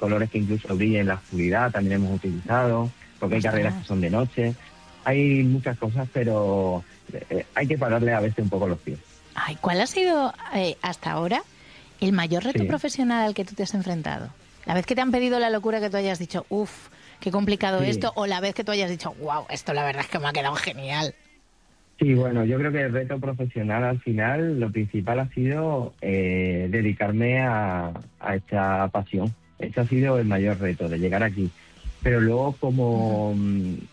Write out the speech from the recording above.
colores que incluso brillen en la oscuridad, también hemos utilizado, porque hay carreras que son de noche. Hay muchas cosas, pero hay que pararle a veces un poco los pies. Ay, ¿cuál ha sido hasta ahora el mayor reto Sí. profesional al que tú te has enfrentado? La vez que te han pedido la locura, que tú hayas dicho, uff, qué complicado Sí. esto, o la vez que tú hayas dicho, wow, esto la verdad es que me ha quedado genial. Sí, bueno, yo creo que el reto profesional al final, lo principal ha sido dedicarme a esta pasión. Ese ha sido el mayor reto, de llegar aquí. Pero luego, como